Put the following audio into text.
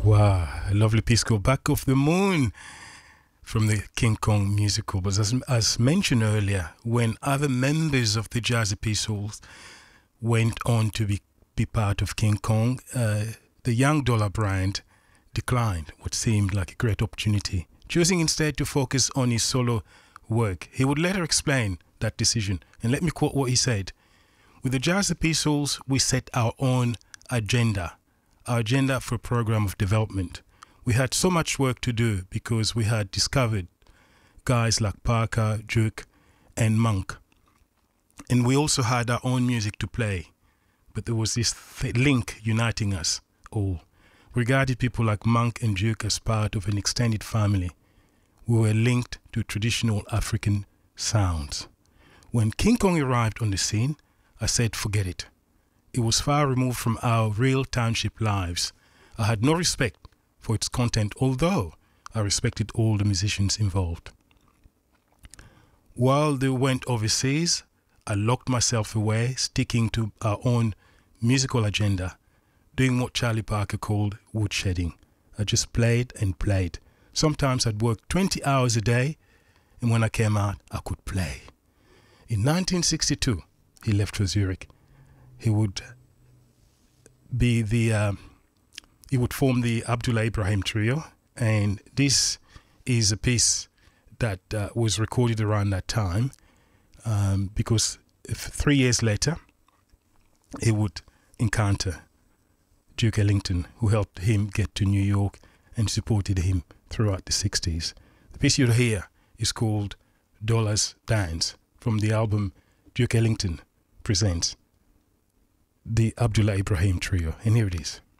Wow, a lovely piece called Back of the Moon from the King Kong musical. But as mentioned earlier, when other members of the Jazzy Pistols went on to be part of King Kong, the young Dollar Bryant declined what seemed like a great opportunity, choosing instead to focus on his solo work. He would later explain that decision, and let me quote what he said. With the Jazzy Pistols, we set our own agenda for a program of development. We had so much work to do because we had discovered guys like Parker, Duke, and Monk. And we also had our own music to play. But there was this link uniting us all. We regarded people like Monk and Duke as part of an extended family. We were linked to traditional African sounds. When King Kong arrived on the scene, I said, forget it. It was far removed from our real township lives. I had no respect for its content, although I respected all the musicians involved. While they went overseas, I locked myself away, sticking to our own musical agenda, doing what Charlie Parker called woodshedding. I just played and played. Sometimes I'd work 20 hours a day, and when I came out, I could play. In 1962, he left for Zurich. He would form the Abdullah Ibrahim Trio, and this is a piece that was recorded around that time, because 3 years later he would encounter Duke Ellington, who helped him get to New York and supported him throughout the 60s. The piece you'll hear is called Dollars Dance from the album Duke Ellington Presents the Abdullah Ibrahim Trio, and here it is.